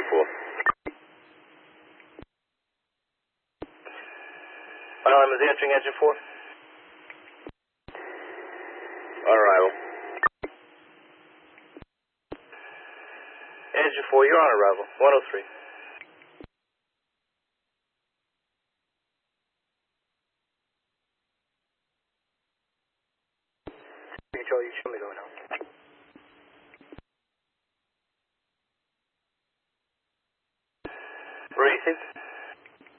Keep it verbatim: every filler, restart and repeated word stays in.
four. one oh one is answering engine four. On arrival. Engine four, you're on arrival. one oh three. Control, you show me going out.